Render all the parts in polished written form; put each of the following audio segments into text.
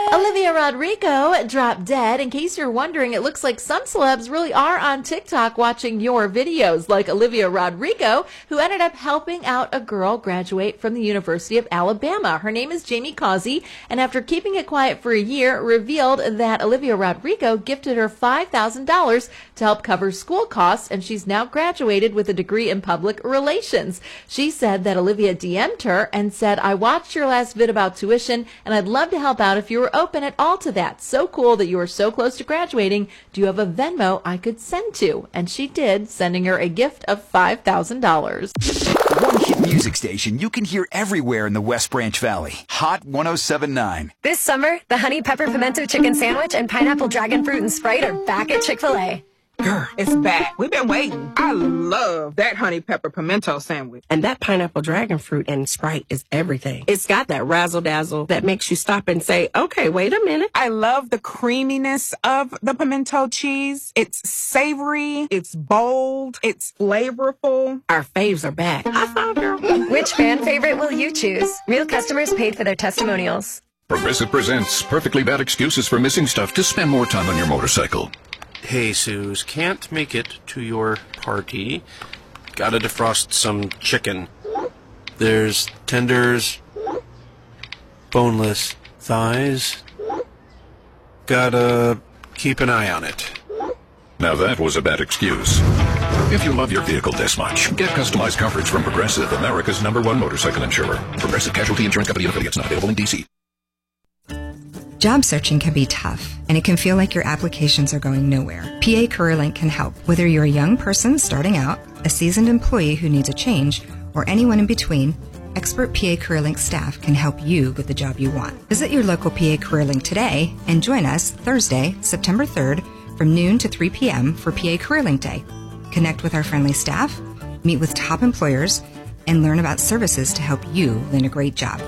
Olivia Rodrigo dropped dead. In case you're wondering, it looks like some celebs really are on TikTok watching your videos, like Olivia Rodrigo, who ended up helping out a girl graduate from the University of Alabama. Her name is Jamie Causey, and after keeping it quiet for a year, revealed that Olivia Rodrigo gifted her $5,000 to help cover school costs, and she's now graduated with a degree in public relations. She said that Olivia DM'd her and said, "I watched your last vid about tuition, and I'd love to help out if you were open at all to that. So cool that you are so close to graduating. Do you have a Venmo I could send to?" And she did, sending her a gift of $5,000. One hit music station you can hear everywhere in the West Branch Valley. Hot 107.9. This summer, the Honey Pepper Pimento Chicken Sandwich and Pineapple Dragon Fruit and Sprite are back at Chick-fil-A. Girl, it's back. We've been waiting. I love that honey pepper pimento sandwich. And that pineapple dragon fruit and Sprite is everything. It's got that razzle-dazzle that makes you stop and say, okay, wait a minute. I love the creaminess of the pimento cheese. It's savory. It's bold. It's flavorful. Our faves are back. I saw, girl. Which fan favorite will you choose? Real customers paid for their testimonials. Progressive presents Perfectly Bad Excuses for Missing Stuff to Spend More Time on Your Motorcycle. Hey, Suze, can't make it to your party. Gotta defrost some chicken. There's tenders, boneless thighs. Gotta keep an eye on it. Now that was a bad excuse. If you love your vehicle this much, get customized coverage from Progressive, America's #1 motorcycle insurer. Progressive Casualty Insurance Company and affiliates, not available in D.C. Job searching can be tough, and it can feel like your applications are going nowhere. PA CareerLink can help. Whether you're a young person starting out, a seasoned employee who needs a change, or anyone in between, expert PA CareerLink staff can help you with the job you want. Visit your local PA CareerLink today and join us Thursday, September 3rd from noon to 3 p.m. for PA CareerLink Day. Connect with our friendly staff, meet with top employers, and learn about services to help you land a great job.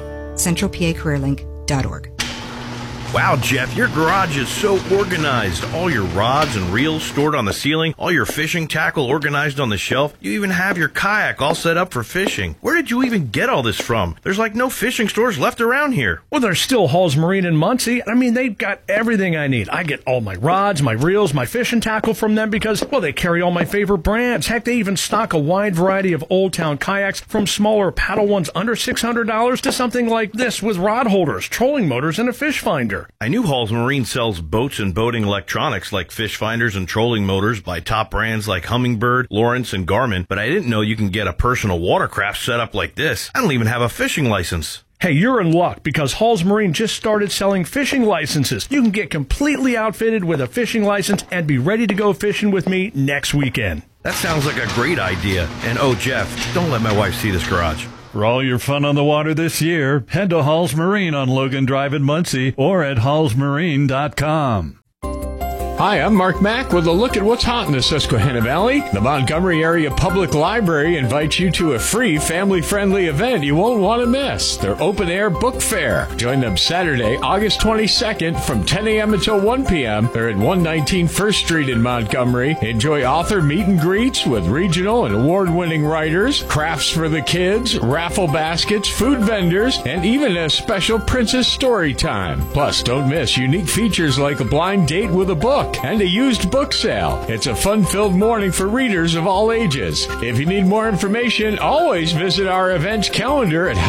CentralPACareerLink.org. Wow, Jeff, your garage is so organized. All your rods and reels stored on the ceiling, all your fishing tackle organized on the shelf. You even have your kayak all set up for fishing. Where did you even get all this from? There's like no fishing stores left around here. Well, there's still Hall's Marine in Muncie. I mean, they've got everything I need. I get all my rods, my reels, my fishing tackle from them because, well, they carry all my favorite brands. Heck, they even stock a wide variety of Old Town kayaks from smaller paddle ones under $600 to something like this with rod holders, trolling motors, and a fish finder. I knew Hall's Marine sells boats and boating electronics like fish finders and trolling motors by top brands like Humminbird, Lawrence, and Garmin, but I didn't know you can get a personal watercraft set up like this. I don't even have a fishing license. Hey, you're in luck because Hall's Marine just started selling fishing licenses. You can get completely outfitted with a fishing license and be ready to go fishing with me next weekend. That sounds like a great idea. And oh, Jeff, don't let my wife see this garage. For all your fun on the water this year, head to Hall's Marine on Logan Drive in Muncie or at hallsmarine.com. Hi, I'm Mark Mack with a look at what's hot in the Susquehanna Valley. The Montgomery Area Public Library invites you to a free family-friendly event you won't want to miss. Their open-air book fair. Join them Saturday, August 22nd from 10 a.m. until 1 p.m. They're at 119 First Street in Montgomery. Enjoy author meet and greets with regional and award-winning writers, crafts for the kids, raffle baskets, food vendors, and even a special Princess Story Time. Plus, don't miss unique features like a blind date with a book and a used book sale. It's a fun-filled morning for readers of all ages. If you need more information, always visit our events calendar at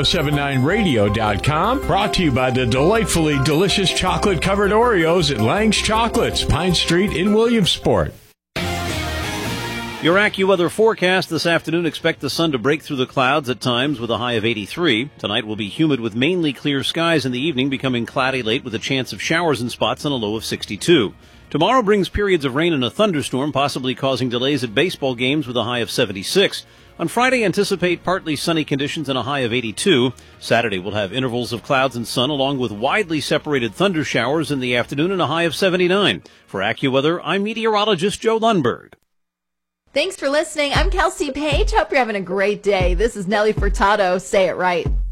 hot1079radio.com. Brought to you by the delightfully delicious chocolate-covered Oreos at Lang's Chocolates, Pine Street in Williamsport. Your AccuWeather forecast this afternoon. Expect the sun to break through the clouds at times with a high of 83. Tonight will be humid with mainly clear skies in the evening, becoming cloudy late with a chance of showers in spots and a low of 62. Tomorrow brings periods of rain and a thunderstorm, possibly causing delays at baseball games with a high of 76. On Friday, anticipate partly sunny conditions and a high of 82. Saturday will have intervals of clouds and sun along with widely separated thunder showers in the afternoon and a high of 79. For AccuWeather, I'm meteorologist Joe Lundberg. Thanks for listening. I'm Kelsey Page. Hope you're having a great day. This is Nelly Furtado. Say it right.